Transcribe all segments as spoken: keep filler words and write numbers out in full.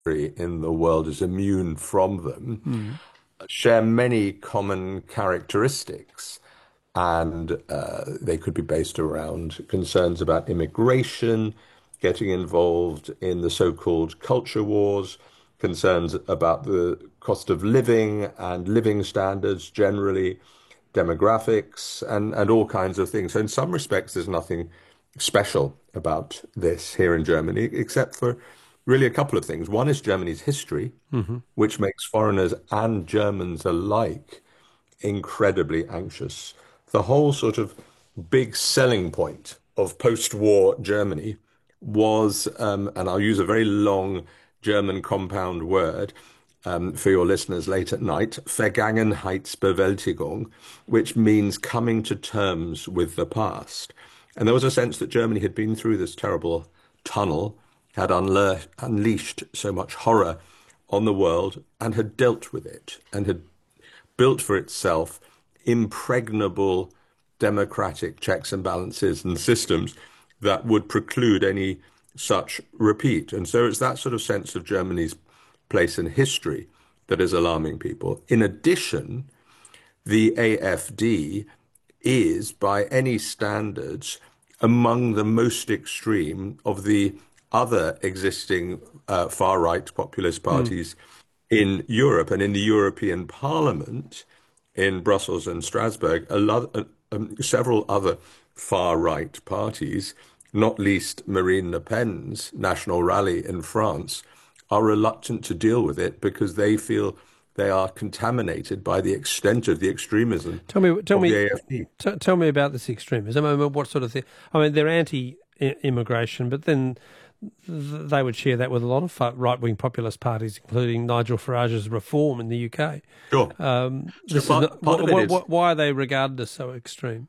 in the world is immune from them, Mm. share many common characteristics. And uh, they could be based around concerns about immigration, getting involved in the so-called culture wars, concerns about the cost of living and living standards generally, demographics, and, and all kinds of things. So in some respects, there's nothing special about this here in Germany, except for really a couple of things. One is Germany's history, Hmm. which makes foreigners and Germans alike incredibly anxious. The whole sort of big selling point of post-war Germany was, um, and I'll use a very long German compound word um, for your listeners late at night, Vergangenheitsbewältigung, which means coming to terms with the past. And there was a sense that Germany had been through this terrible tunnel, had unle unleashed so much horror on the world, and had dealt with it, and had built for itself impregnable democratic checks and balances and systems that would preclude any such repeat. And so it's that sort of sense of Germany's place in history that is alarming people. In addition, the A F D is, by any standards, among the most extreme of the other existing uh, far-right populist Mm. parties in Europe. And in the European Parliament, in Brussels and Strasbourg, a lot, uh, um, several other far-right parties, not least Marine Le Pen's National Rally in France, are reluctant to deal with it because they feel they are contaminated by the extent of the extremism Tell me, tell of the me, A F D. t tell me about this extremism. I mean, what sort of thing? I mean, they're anti-immigration, but then th they would share that with a lot of right-wing populist parties, including Nigel Farage's Reform in the U K. Sure. Um, So this is part not. part What, of it what, is, what, why are they regarded as so extreme?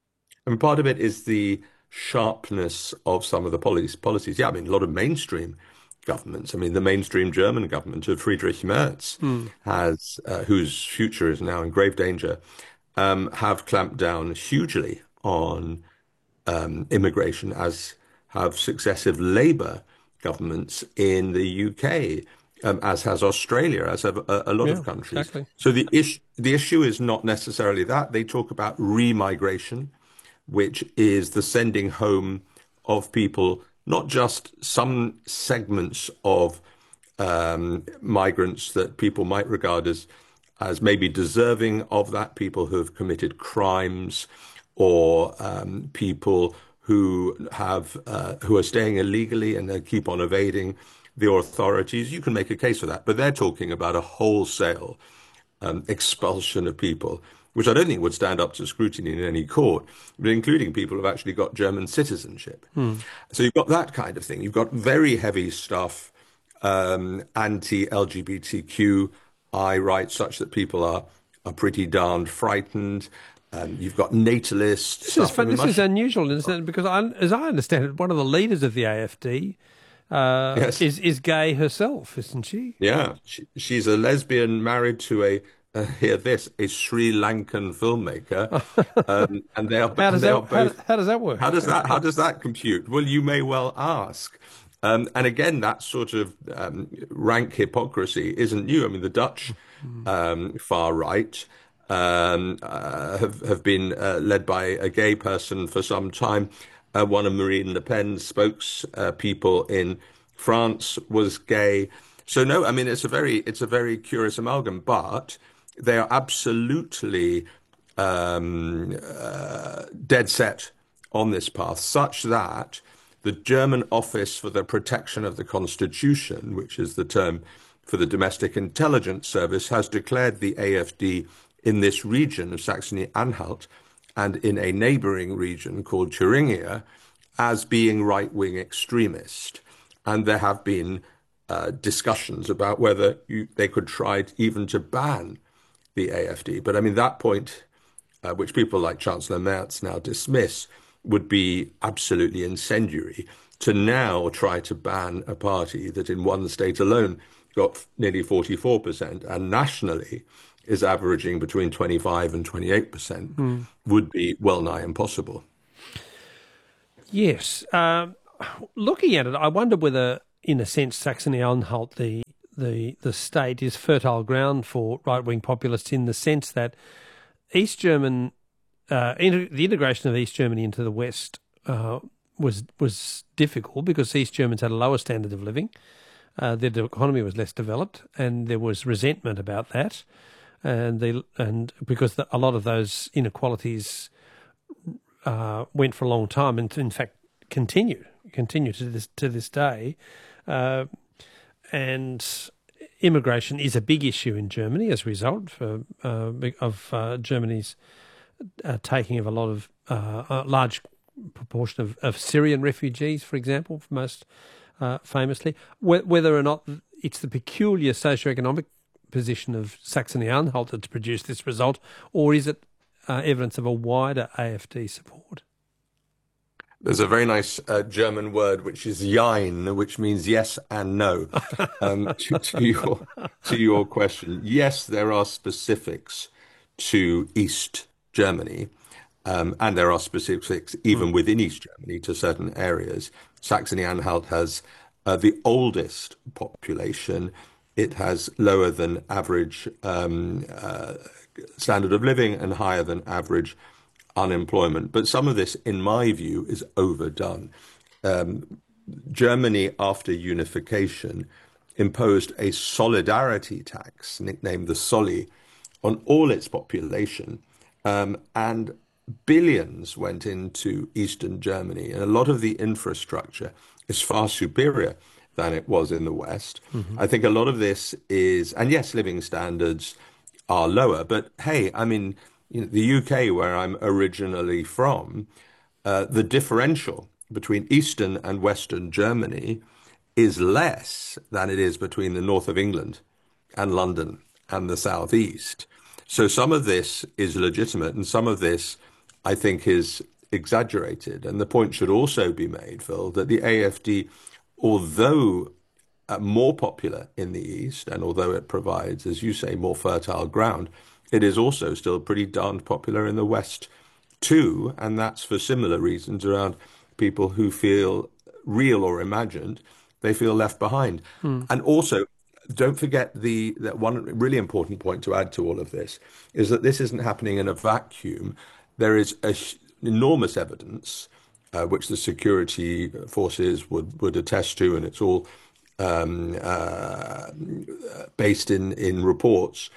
I mean, part of it is the sharpness of some of the policies. Policies. Yeah, I mean, a lot of mainstream governments. I mean, the mainstream German government of Friedrich Merz Hmm. has, uh, whose future is now in grave danger, um, have clamped down hugely on um, immigration, as have successive Labour governments in the U K, um, as has Australia, as have a, a lot Yeah, of countries. exactly. So the issue the issue is not necessarily that. They talk about remigration, which is the sending home of people, not just some segments of um, migrants that people might regard as as maybe deserving of that, people who have committed crimes or um, people who have uh, who are staying illegally and they keep on evading the authorities. You can make a case for that, but they're talking about a wholesale um, expulsion of people, which I don't think would stand up to scrutiny in any court, but including people who've actually got German citizenship. Hmm. So you've got that kind of thing. You've got very heavy stuff, um, anti-L G B T Q I rights, such that people are are pretty darned frightened. Um, you've got natalist This is stuff. I fun. mean, This is much unusual, isn't it? Because I, as I understand it, one of the leaders of the A F D uh, yes, is is gay herself, isn't she? yeah. She, she's a lesbian married to a uh, hear this a Sri Lankan filmmaker, um, and they are How and does they are that how, both. how does that How work? does that how does that compute? Well, you may well ask. Um, and again, that sort of um, rank hypocrisy isn't new. I mean, the Dutch Mm. um, far right um, uh, have have been uh, led by a gay person for some time. Uh, one of Marine Le Pen's spokespeople uh, people in France was gay. So no, I mean it's a very it's a very curious amalgam, but they are absolutely um, uh, dead set on this path, such that the German Office for the Protection of the Constitution, which is the term for the Domestic Intelligence Service, has declared the A F D in this region of Saxony-Anhalt and in a neighboring region called Thuringia as being right-wing extremist. And there have been uh, discussions about whether you, they could try even to ban the A F D. But I mean, that point, uh, which people like Chancellor Merz now dismiss, would be absolutely incendiary to now try to ban a party that in one state alone got nearly forty-four percent and nationally is averaging between twenty-five and twenty-eight percent Hmm. would be well nigh impossible. Yes. Um, looking at it, I wonder whether in a sense, Saxony-Anhalt, the the the state, is fertile ground for right-wing populists in the sense that East German, uh, inter- the integration of East Germany into the West uh, was was difficult because East Germans had a lower standard of living. Uh, their economy was less developed, and there was resentment about that, and they and because the, a lot of those inequalities uh, went for a long time, and in fact continue continue to this to this day, uh, and immigration is a big issue in Germany as a result for, uh, of uh, Germany's uh, taking of a lot of uh, a large proportion of, of Syrian refugees, for example, most uh, famously. Whether or not it's the peculiar socioeconomic position of Saxony-Anhalt that's produced this result, or is it uh, evidence of a wider A F D support? There's a very nice uh, German word which is Jein, which means yes and no. Um, to, to your to your question, yes, there are specifics to East Germany, um, and there are specifics even mm. within East Germany to certain areas. Saxony-Anhalt has uh, the oldest population. It has lower than average um, uh, standard of living and higher than average unemployment. But some of this, in my view, is overdone. Um, Germany, after unification, imposed a solidarity tax, nicknamed the Solly, on all its population, um, and billions went into Eastern Germany, and a lot of the infrastructure is far superior than it was in the West. Mm-hmm. I think a lot of this is, and yes, living standards are lower, but hey, I mean, you know, the U K, where I'm originally from, uh, the differential between Eastern and Western Germany is less than it is between the north of England and London and the southeast. So some of this is legitimate, and some of this, I think, is exaggerated. And the point should also be made, Phil, that the A F D, although uh, more popular in the East, and although it provides, as you say, more fertile ground, it is also still pretty darned popular in the West too, and that's for similar reasons around people who feel, real or imagined, they feel left behind. Hmm. And also, don't forget the that one really important point to add to all of this is that this isn't happening in a vacuum. There is a, enormous evidence, uh, which the security forces would, would attest to, and it's all um, uh, based in, in reports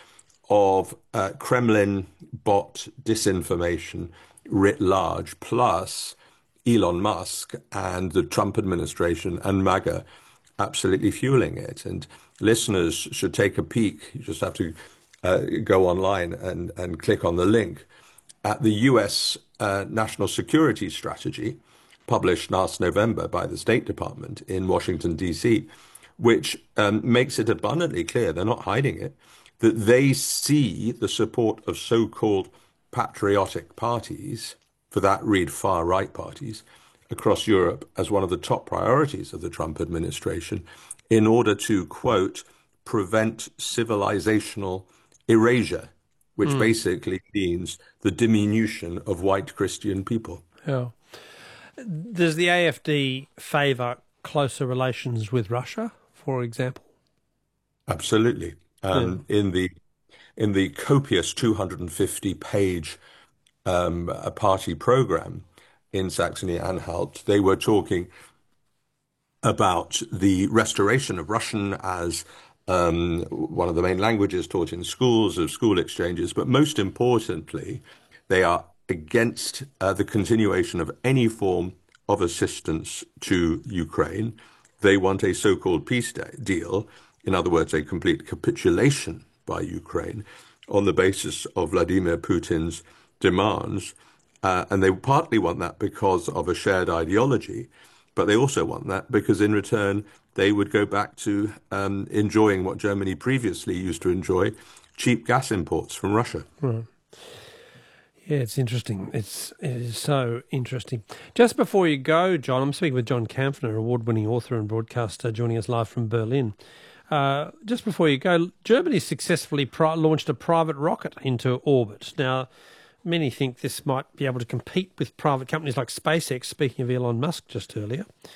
of uh, Kremlin bot disinformation writ large, plus Elon Musk and the Trump administration and MAGA absolutely fueling it. And listeners should take a peek. You just have to uh, go online and, and click on the link at the U S uh, National Security Strategy, published last November by the State Department in Washington, D C, which um, makes it abundantly clear, they're not hiding it, that they see the support of so-called patriotic parties, for that read far-right parties, across Europe as one of the top priorities of the Trump administration in order to, quote, prevent civilizational erasure, which mm. basically means the diminution of white Christian people. Yeah. Does the A F D favour closer relations with Russia, for example? Absolutely. Um, yeah. In the in the copious two hundred fifty page um, a party program in Saxony-Anhalt, they were talking about the restoration of Russian as um, one of the main languages taught in schools, of school exchanges, but most importantly, they are against uh, the continuation of any form of assistance to Ukraine. They want a so-called peace deal, in other words, a complete capitulation by Ukraine on the basis of Vladimir Putin's demands. Uh, and they partly want that because of a shared ideology, but they also want that because in return they would go back to um, enjoying what Germany previously used to enjoy, cheap gas imports from Russia. Right. Yeah, it's interesting. It's it is so interesting. Just before you go, John, I'm speaking with John Kampfner, award-winning author and broadcaster, joining us live from Berlin. Uh, just before you go, Germany successfully pri- launched a private rocket into orbit. Now, many think this might be able to compete with private companies like SpaceX, speaking of Elon Musk just earlier.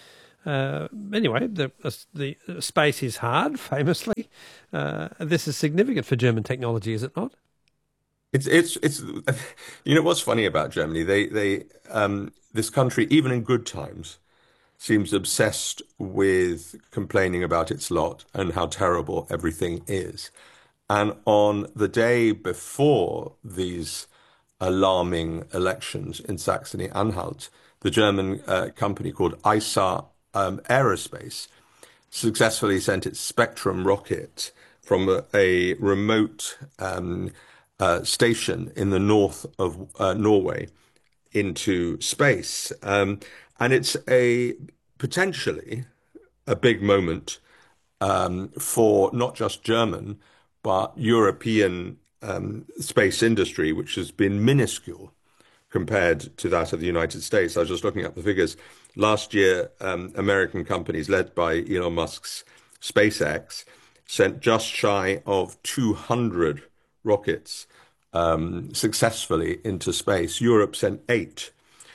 Uh, anyway, the, the space is hard, famously. Uh, this is significant for German technology, is it not? It's it's it's you know what's funny about Germany? They they um, this country, even in good times, seems obsessed with complaining about its lot and how terrible everything is. And on the day before these alarming elections in Saxony-Anhalt, the German uh, company called I S A um, Aerospace successfully sent its Spectrum rocket from a, a remote um, uh, station in the north of uh, Norway into space. Um, and it's a potentially a big moment um, for not just German, but European um, space industry, which has been minuscule compared to that of the United States. I was just looking at the figures. Last year, um, American companies led by Elon Musk's SpaceX sent just shy of two hundred rockets um, successfully into space. Europe sent eight.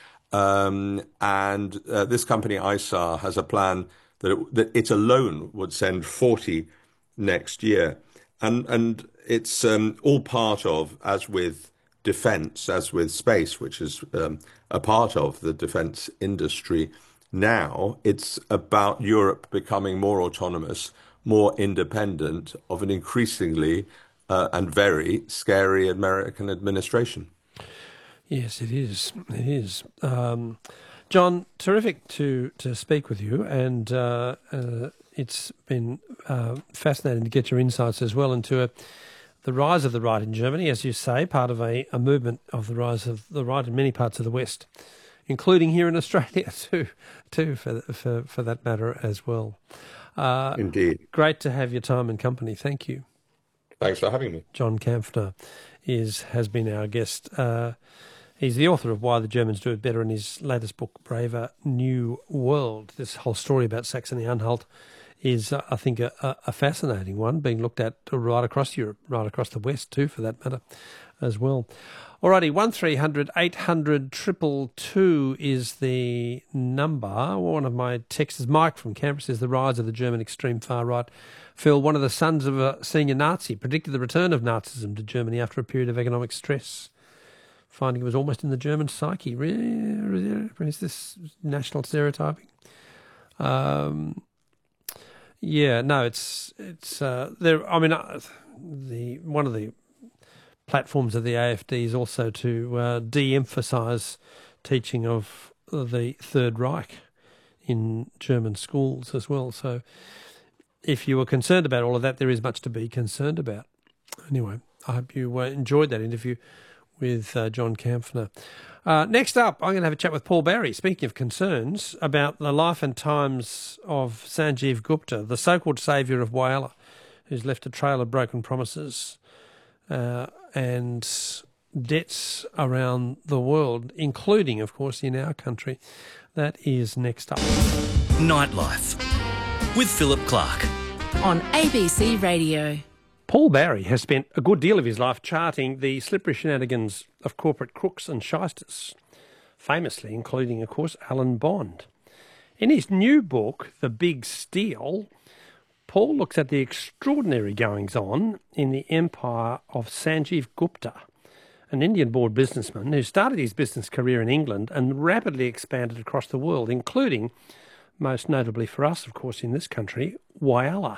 Um, and uh, this company, I S A, has a plan that it, that it alone would send forty next year. And, and it's um, all part of, as with defense, as with space, which is um, a part of the defense industry now, it's about Europe becoming more autonomous, more independent of an increasingly uh, and very scary American administration. Yes, it is. It is. Um, John, terrific to, to speak with you, and uh, uh, it's been uh, fascinating to get your insights as well into a, the rise of the right in Germany, as you say, part of a, a movement of the rise of the right in many parts of the West, including here in Australia too, too for for, for that matter as well. Uh, Indeed. Great to have your time and company. Thank you. Thanks for having me. John Kampfner is has been our guest. Uh, He's the author of Why the Germans Do It Better in his latest book, Braver New World. This whole story about Saxony-Anhalt is, uh, I think, a, a fascinating one, being looked at right across Europe, right across the West too, for that matter, as well. Alrighty, one three hundred eight hundred two two two is the number. One of my texters, Mike from Canberra, says the rise of the German extreme far right. Phil, one of the sons of a senior Nazi, predicted the return of Nazism to Germany after a period of economic stress, finding it was almost in the German psyche. Is this national stereotyping? Um, yeah, no, it's it's uh, there. I mean, uh, the one of the platforms of the A F D is also to uh, de-emphasise teaching of the Third Reich in German schools as well. So, if you were concerned about all of that, there is much to be concerned about. Anyway, I hope you uh, enjoyed that interview with uh, John Kampfner. Uh, next up, I'm going to have a chat with Paul Barry, speaking of concerns, about the life and times of Sanjeev Gupta, the so-called saviour of Whyalla, who's left a trail of broken promises uh, and debts around the world, including, of course, in our country. That is next up. Nightlife with Philip Clark on A B C Radio. Paul Barry has spent a good deal of his life charting the slippery shenanigans of corporate crooks and shysters, famously including, of course, Alan Bond. In his new book, The Big Steal, Paul looks at the extraordinary goings-on in the empire of Sanjeev Gupta, an Indian-born businessman who started his business career in England and rapidly expanded across the world, including, most notably for us, of course, in this country, Whyalla.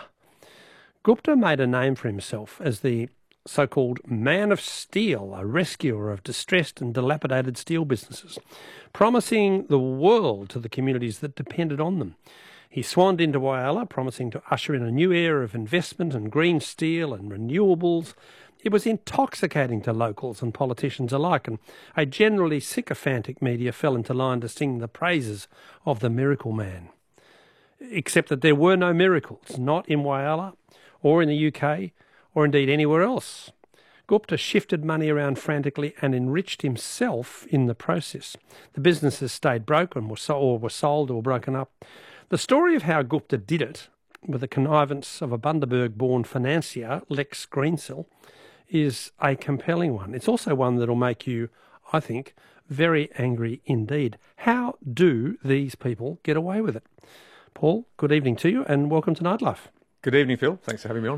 Gupta made a name for himself as the so-called man of steel, a rescuer of distressed and dilapidated steel businesses, promising the world to the communities that depended on them. He swanned into Whyalla, promising to usher in a new era of investment in green steel and renewables. It was intoxicating to locals and politicians alike, and a generally sycophantic media fell into line to sing the praises of the miracle man. Except that there were no miracles, not in Whyalla, or in the U K, or indeed anywhere else. Gupta shifted money around frantically and enriched himself in the process. The businesses stayed broken or, so, or were sold or broken up. The story of how Gupta did it, with the connivance of a Bundaberg-born financier, Lex Greensill, is a compelling one. It's also one that will make you, I think, very angry indeed. How do these people get away with it? Paul, good evening to you and welcome to Nightlife. Good evening, Phil. Thanks for having me on.